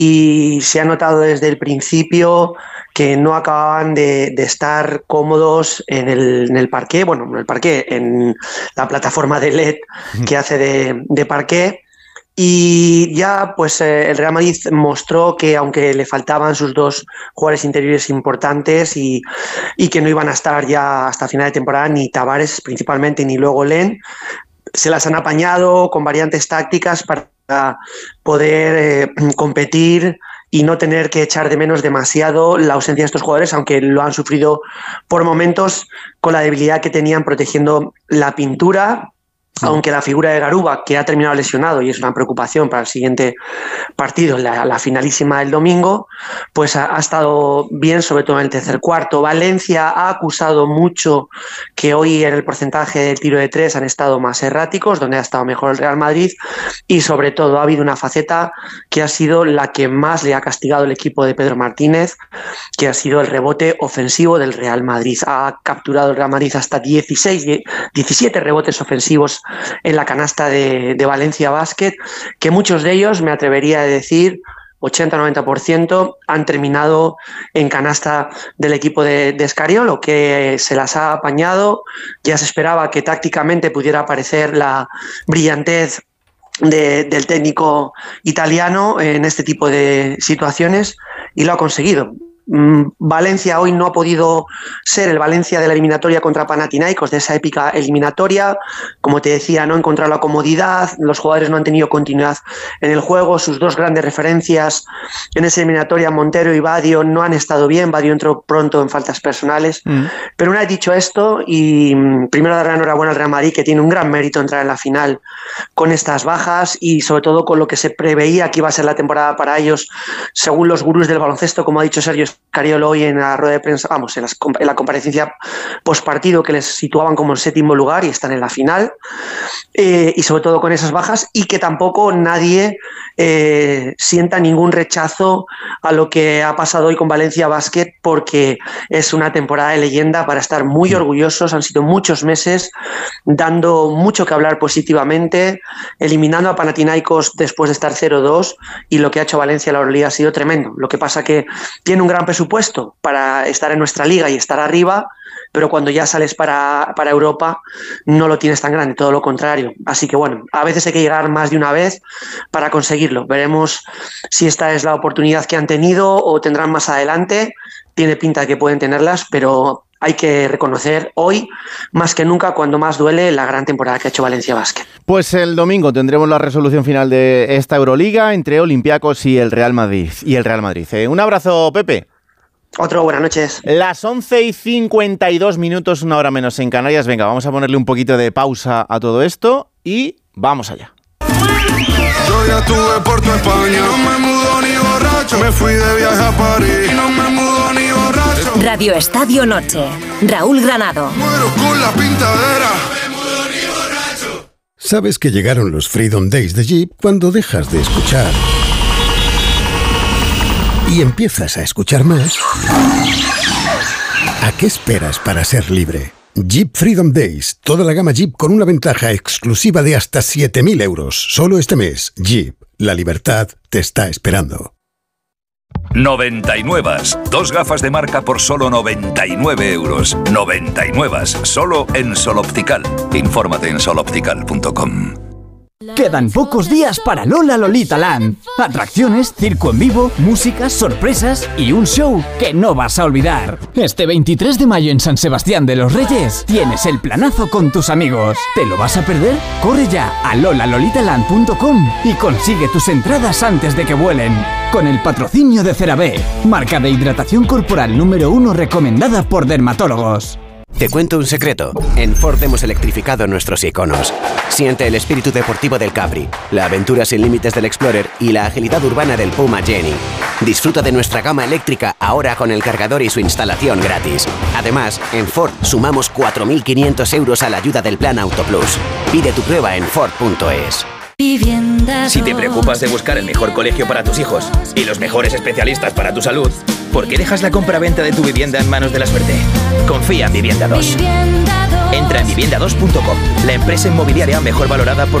y se ha notado desde el principio que no acababan de estar cómodos en el parqué, bueno, en el parqué, en la plataforma de LED que hace de parqué. Y ya pues el Real Madrid mostró que aunque le faltaban sus dos jugadores interiores importantes y que no iban a estar ya hasta final de temporada, ni Tavares principalmente, ni luego Len, se las han apañado con variantes tácticas para poder competir y no tener que echar de menos demasiado la ausencia de estos jugadores, aunque lo han sufrido por momentos con la debilidad que tenían protegiendo la pintura. Aunque la figura de Garuba, que ha terminado lesionado y es una preocupación para el siguiente partido, la finalísima del domingo, pues ha estado bien, sobre todo en el tercer cuarto. Valencia ha acusado mucho que hoy en el porcentaje del tiro de tres han estado más erráticos, donde ha estado mejor el Real Madrid, y sobre todo ha habido una faceta que ha sido la que más le ha castigado el equipo de Pedro Martínez, que ha sido el rebote ofensivo del Real Madrid. Ha capturado el Real Madrid hasta 17 rebotes ofensivos en la canasta de Valencia Basket, que muchos de ellos, me atrevería a decir, 80-90% han terminado en canasta del equipo de Scariolo, que se las ha apañado. Ya se esperaba que tácticamente pudiera aparecer la brillantez del técnico italiano en este tipo de situaciones, y lo ha conseguido. Valencia hoy no ha podido ser el Valencia de la eliminatoria contra Panathinaikos, de esa épica eliminatoria. Como te decía, no ha encontrado la comodidad, los jugadores no han tenido continuidad en el juego, sus dos grandes referencias en esa eliminatoria, Montero y Badio, no han estado bien. Badio entró pronto en faltas personales. Pero una vez dicho esto, y primero dar la enhorabuena al Real Madrid, que tiene un gran mérito entrar en la final con estas bajas y sobre todo con lo que se preveía que iba a ser la temporada para ellos, según los gurús del baloncesto, como ha dicho Sergio Scariolo hoy en la rueda de prensa, en la comparecencia postpartido, que les situaban como en séptimo lugar y están en la final, y sobre todo con esas bajas, y que tampoco nadie sienta ningún rechazo a lo que ha pasado hoy con Valencia Basket, porque es una temporada de leyenda para estar muy orgullosos. Han sido muchos meses dando mucho que hablar positivamente, eliminando a Panathinaikos después de estar 0-2, y lo que ha hecho Valencia en la Euroliga ha sido tremendo. Lo que pasa que tiene un gran presupuesto para estar en nuestra liga y estar arriba, pero cuando ya sales para Europa no lo tienes tan grande, todo lo contrario. Así que bueno, a veces hay que llegar más de una vez para conseguirlo. Veremos si esta es la oportunidad que han tenido o tendrán más adelante. Tiene pinta de que pueden tenerlas, pero hay que reconocer hoy, más que nunca, cuando más duele, la gran temporada que ha hecho Valencia Basket. Pues el domingo tendremos la resolución final de esta Euroliga entre Olympiacos y el Real Madrid. Un abrazo, Pepe. Otro, buenas noches. Las 11:52, una hora menos en Canarias. Venga, vamos a ponerle un poquito de pausa a todo esto y vamos allá. Yo ya estuve por tu España, no me mudo ni borracho. Me fui de viaje a París, no me mudo ni borracho. Radio Estadio Noche, Raúl Granado. Muero con la pintadera. Sabes que llegaron los Freedom Days de Jeep cuando dejas de escuchar y empiezas a escuchar más. ¿A qué esperas para ser libre? Jeep Freedom Days, toda la gama Jeep con una ventaja exclusiva de hasta 7.000 euros. Solo este mes, Jeep, la libertad te está esperando. 99. Dos gafas de marca por solo 99 euros. 99. Solo en Sol Optical. Infórmate en soloptical.com. Quedan pocos días para Lola Lolita Land. Atracciones, circo en vivo, música, sorpresas y un show que no vas a olvidar. Este 23 de mayo en San Sebastián de los Reyes tienes el planazo con tus amigos. ¿Te lo vas a perder? Corre ya a lolalolitaland.com y consigue tus entradas antes de que vuelen. Con el patrocinio de CeraVe, marca de hidratación corporal número 1 recomendada por dermatólogos. Te cuento un secreto. En Ford hemos electrificado nuestros iconos. Siente el espíritu deportivo del Capri, la aventura sin límites del Explorer y la agilidad urbana del Puma Jenny. Disfruta de nuestra gama eléctrica ahora con el cargador y su instalación gratis. Además, en Ford sumamos 4.500 euros a la ayuda del Plan Auto Plus. Pide tu prueba en Ford.es. Si te preocupas de buscar el mejor colegio para tus hijos y los mejores especialistas para tu salud, ¿por qué dejas la compra-venta de tu vivienda en manos de la suerte? Confía en Vivienda 2. Entra en vivienda2.com, la empresa inmobiliaria mejor valorada por